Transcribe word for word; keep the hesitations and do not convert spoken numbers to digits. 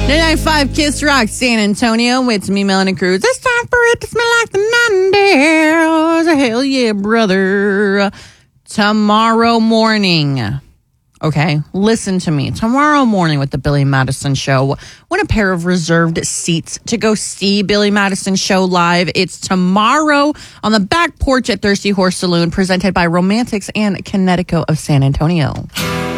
ninety-nine point five Kiss Rock, San Antonio. It's me, Melanie Cruz. It's time for it to smell like the Nightingales. Hell yeah, brother. Tomorrow morning. Okay, listen to me. Tomorrow morning with the Billy Madison Show, win a pair of reserved seats to go see Billy Madison Show live. It's tomorrow on the back porch at Thirsty Horse Saloon, presented by Romantics and Connecticut of San Antonio.